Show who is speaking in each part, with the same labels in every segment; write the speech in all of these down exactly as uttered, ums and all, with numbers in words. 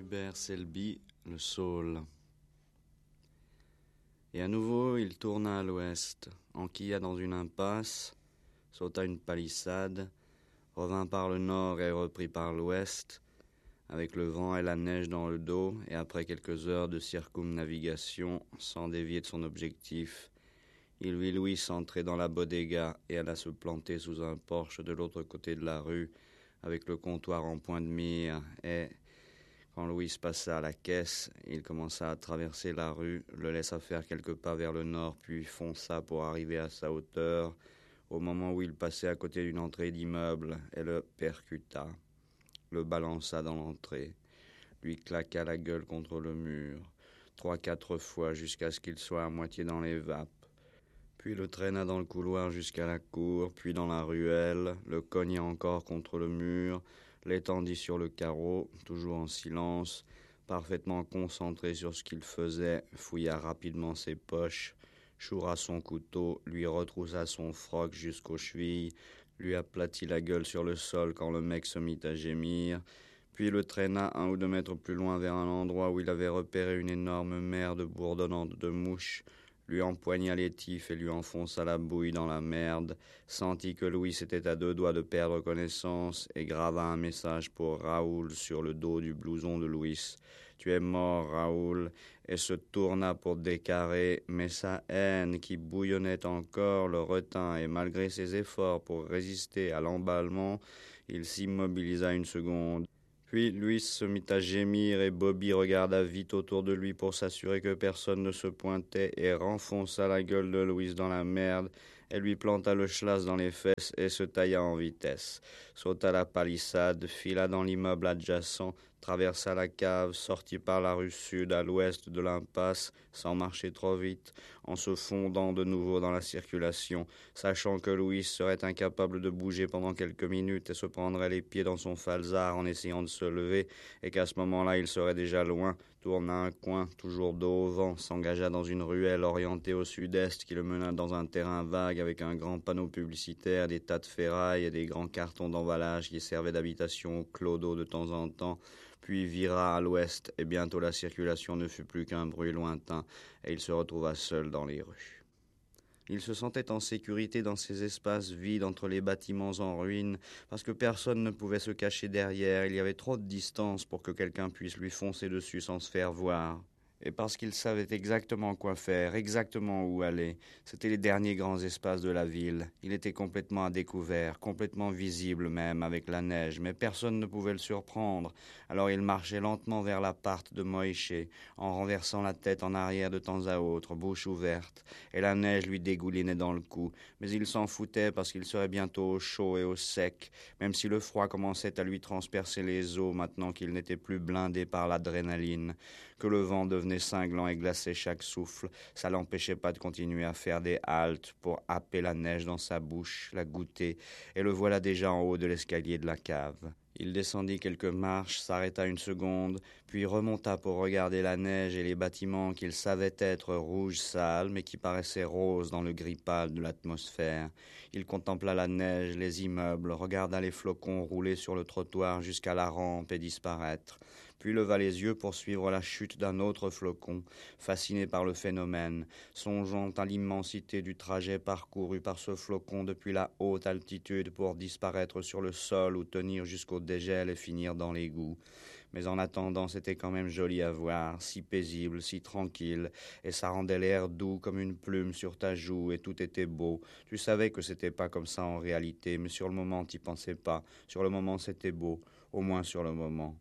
Speaker 1: Hubert Selby, le saule. Et à nouveau, il tourna à l'ouest, enquilla dans une impasse, sauta une palissade, revint par le nord et reprit par l'ouest, avec le vent et la neige dans le dos, et après quelques heures de circumnavigation, sans dévier de son objectif, il vit Louis entrer dans la bodega et alla se planter sous un porche de l'autre côté de la rue, avec le comptoir en point de mire, et, quand Louis passa à la caisse, il commença à traverser la rue, le laissa faire quelques pas vers le nord, puis fonça pour arriver à sa hauteur, au moment où il passait à côté d'une entrée d'immeuble, et le percuta, le balança dans l'entrée, lui claqua la gueule contre le mur, trois, quatre fois jusqu'à ce qu'il soit à moitié dans les vapes, puis le traîna dans le couloir jusqu'à la cour, puis dans la ruelle, le cogna encore contre le mur, l'étendit sur le carreau, toujours en silence, parfaitement concentré sur ce qu'il faisait, fouilla rapidement ses poches, choura son couteau, lui retroussa son froc jusqu'aux chevilles, lui aplatit la gueule sur le sol quand le mec se mit à gémir, puis le traîna un ou deux mètres plus loin vers un endroit où il avait repéré une énorme merde bourdonnante de mouches, lui empoigna l'étif et lui enfonça la bouille dans la merde, sentit que Louis était à deux doigts de perdre connaissance et grava un message pour Raoul sur le dos du blouson de Louis. « Tu es mort, Raoul », et se tourna pour décarrer, mais sa haine, qui bouillonnait encore, le retint, et malgré ses efforts pour résister à l'emballement, il s'immobilisa une seconde. Puis Louis se mit à gémir et Bobby regarda vite autour de lui pour s'assurer que personne ne se pointait et renfonça la gueule de Louis dans la merde et lui planta le schlass dans les fesses et se tailla en vitesse. Sauta la palissade, fila dans l'immeuble adjacent, traversa la cave, sortit par la rue sud à l'ouest de l'impasse sans marcher trop vite, en se fondant de nouveau dans la circulation, sachant que Louis serait incapable de bouger pendant quelques minutes et se prendrait les pieds dans son falzar en essayant de se lever, et qu'à ce moment-là il serait déjà loin, tourna un coin, toujours dos au vent, s'engagea dans une ruelle orientée au sud-est qui le mena dans un terrain vague avec un grand panneau publicitaire, des tas de ferrailles et des grands cartons d'emballage qui servaient d'habitation au clodo de temps en temps, puis vira à l'ouest, et bientôt la circulation ne fut plus qu'un bruit lointain, et il se retrouva seul dans les rues. Il se sentait en sécurité dans ces espaces vides entre les bâtiments en ruine, parce que personne ne pouvait se cacher derrière, il y avait trop de distance pour que quelqu'un puisse lui foncer dessus sans se faire voir. Et parce qu'il savait exactement quoi faire, exactement où aller, c'était les derniers grands espaces de la ville. Il était complètement à découvert, complètement visible même, avec la neige, mais personne ne pouvait le surprendre. Alors il marchait lentement vers l'appart de Moïse, en renversant la tête en arrière de temps à autre, bouche ouverte, et la neige lui dégoulinait dans le cou. Mais il s'en foutait parce qu'il serait bientôt au chaud et au sec, même si le froid commençait à lui transpercer les os maintenant qu'il n'était plus blindé par l'adrénaline, que le vent devenait cinglant et glacé chaque souffle, ça l'empêchait pas de continuer à faire des haltes pour happer la neige dans sa bouche, la goûter, et le voilà déjà en haut de l'escalier de la cave. Il descendit quelques marches, s'arrêta une seconde, puis remonta pour regarder la neige et les bâtiments qu'il savait être rouges sales, mais qui paraissaient roses dans le gris pâle de l'atmosphère. Il contempla la neige, les immeubles, regarda les flocons rouler sur le trottoir jusqu'à la rampe et disparaître, puis leva les yeux pour suivre la chute d'un autre flocon, fasciné par le phénomène, songeant à l'immensité du trajet parcouru par ce flocon depuis la haute altitude pour disparaître sur le sol ou tenir jusqu'au dégel et finir dans l'égout. Mais en attendant, c'était quand même joli à voir, si paisible, si tranquille, et ça rendait l'air doux comme une plume sur ta joue, et tout était beau. Tu savais que c'était pas comme ça en réalité, mais sur le moment, t'y pensais pas. Sur le moment, c'était beau, au moins sur le moment.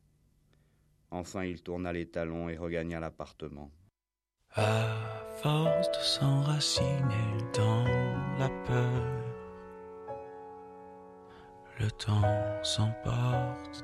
Speaker 1: Enfin, il tourna les talons et regagna l'appartement.
Speaker 2: À force de s'enraciner dans la peur, le temps s'emporte